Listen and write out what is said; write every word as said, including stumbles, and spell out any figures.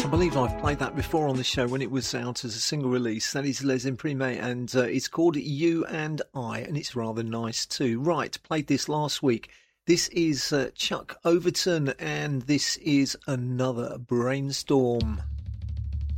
believe I've played that before on the show when it was out as a single release. That is Les Imprimes, and uh, it's called You and I, and it's rather nice too. Right, played this last week. This is uh, Chuck Overton, and this is Another Brainstorm.